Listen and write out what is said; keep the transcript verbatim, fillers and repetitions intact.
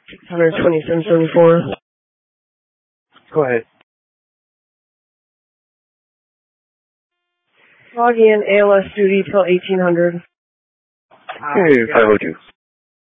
six hundred twenty-seven seventy-four. Go ahead. Log in A L S duty till eighteen hundred. Hey, five oh two.